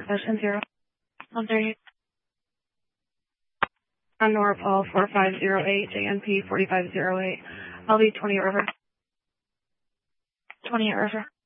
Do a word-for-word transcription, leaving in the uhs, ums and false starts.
Session zero. one thirty. On Norpal four five zero eight, J N P four five zero eight, L V twenty River. twenty at River.